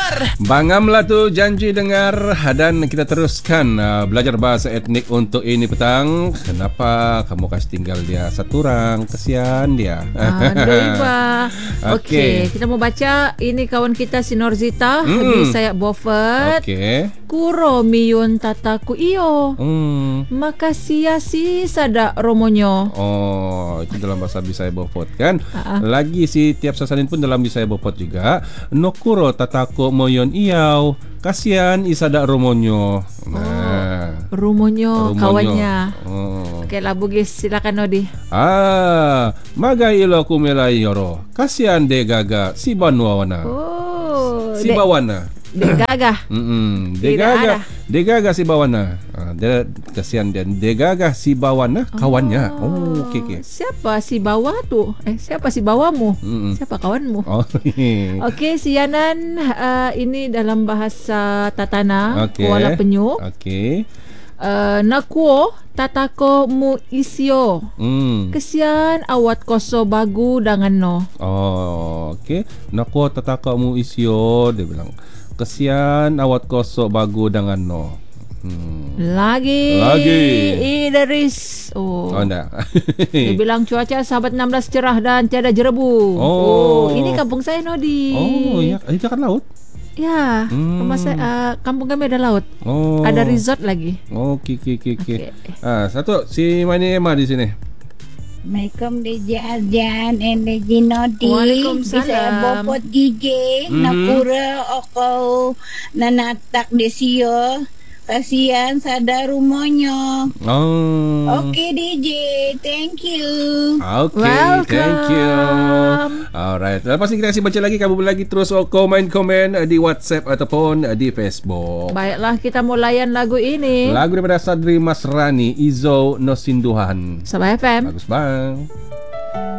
Bangamlah tu janji dengar. Dan kita teruskan belajar bahasa etnik untuk ini petang. Kenapa kamu kasih tinggal dia satu orang? Kesian dia. Aduh, Okey, kita mau baca. Ini kawan kita si Norzita di Sayak Beaufort. Okey. Kuro miyun tataku iyo. Makasih si sada romonyo. Oh, itu dalam bahasa Bisaya Beaufort kan. Lagi si tiap sasanin pun dalam Bisaya Beaufort juga. Nokuro tatako moyon iyau. Kasihan isada romonyo. Nah, romonyo kawannya. Okey lah Bugis, silakan Nodi. Magai ilo kumelai yoro. Kasihan de gaga si banwana. Si bawana. De gagah. De gagah si bawana. Dia kasihan dia. De gagah si bawana kawannya. Okey. Siapa si bawa tu? Siapa si bawamu? Siapa kawanmu? Okey, si Yanan, ini dalam bahasa Tatana, Kuala Penyu. Okey. Nakuo tatako mu isio. Kesian awat koso bagu dangan no. Okey. Nakuo tatako mu isio, dia bilang. Kesian awat koso bagu dengan no. Lagi Idris. Enggak. Dia bilang cuaca sahabat 16 cerah dan tiada jerebu. Ini kampung saya Nodi. Ya, ini dekat laut. Ya, rumah saya, kampung kami ada laut. Ada resort lagi. Okey. Satu si Mani Emma di sini. Assalamualaikum DJ Arjan and DJ Nodi. Waalaikumsalam. Bisa Beaufort DJ Napura Oko Nanatak Desio. Kasihan sada rumonyo. Okey DJ, thank you. Okay, thank you. Alright. Lepas ni kita kasih baca lagi. Kamu boleh lagi terus komen-komen di WhatsApp ataupun di Facebook. Baiklah, kita mau layan lagu ini. Lagu daripada Sadri Masrani, Izo No Sinduhan. Sabah FM. Bagus bang.